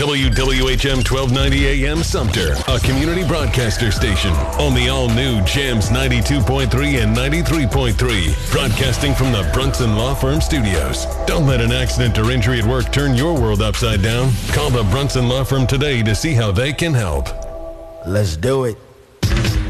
WWHM 1290 AM Sumter, a community broadcaster station on the all-new Jams 92.3 and 93.3, broadcasting from the Brunson Law Firm Studios. Don't let an accident or injury at work turn your world upside down. Call the Brunson Law Firm today to see how they can help. Let's do it.